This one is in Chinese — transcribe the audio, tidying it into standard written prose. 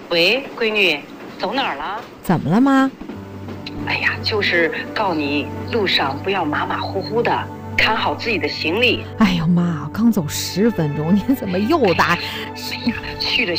喂，闺女，走哪儿了？ 怎么了妈？ 哎呀，就是告你路上不要马马虎虎的，看好自己的行李。 哎呦妈，刚走10分钟，您怎么又打？ 哎呀，去了